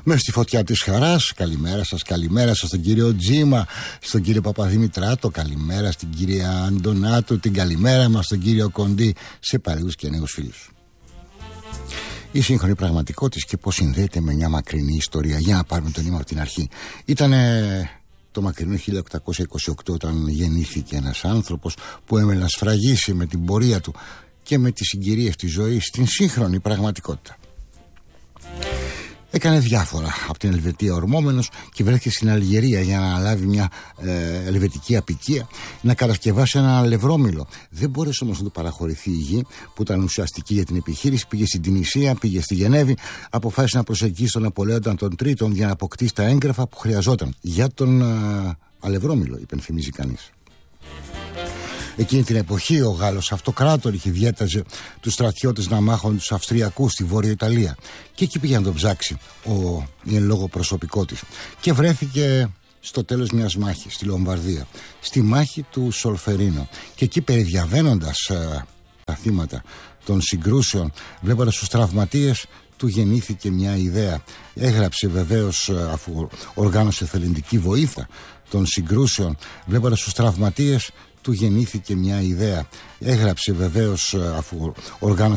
Μες στη φωτιά της χαράς. Καλημέρα σας στον κύριο Τζίμα, στον κύριο Παπαδημητράτο, καλημέρα στην κυρία Αντωνάτου, την καλημέρα μας στον κύριο Κοντή, σε παλιούς και νέους φίλους. Η σύγχρονη πραγματικότητα και πώς συνδέεται με μια μακρινή ιστορία. Για να πάρουμε το νήμα από την αρχή. Ήτανε το μακρινό 1828 όταν γεννήθηκε ένας άνθρωπος που έμελε να σφραγίσει με την πορεία του και με τις συγκυρίες της ζωής στην σύγχρονη πραγματικότητα. Έκανε διάφορα από την Ελβετία ορμόμενος και βρέθηκε στην Αλγερία για να αναλάβει μια ελβετική απικία, να κατασκευάσει ένα αλευρόμυλο. Δεν μπόρεσε όμως να του παραχωρηθεί η γη που ήταν ουσιαστική για την επιχείρηση. Πήγε στην Τινησία, πήγε στη Γενέβη, αποφάσισε να προσεγγίσει τον Ναπολέοντα τον Τρίτον για να αποκτήσει τα έγγραφα που χρειαζόταν για τον αλευρόμυλο, υπενθυμίζει κανείς. Εκείνη την εποχή ο Γάλλος αυτοκράτορ διέταζε τους στρατιώτες να μάχουν τους Αυστριακούς στη Βόρεια Ιταλία και εκεί πήγε να τον ψάξει η εν λόγω προσωπικότης και βρέθηκε στο τέλος μιας μάχης στη Λομβαρδία, στη μάχη του Σολφερίνο, και εκεί περιδιαβαίνοντας τα θύματα των συγκρούσεων, βλέποντας τους τραυματίες, του γεννήθηκε μια ιδέα. Έγραψε βεβαίως, αφού οργάνωσε θελοντική βοήθεια των συγκρούσεων, βλέποντας τους τραυματίες, του γεννήθηκε μια ιδέα. Έγραψε βεβαίως, αφού οργάνωσε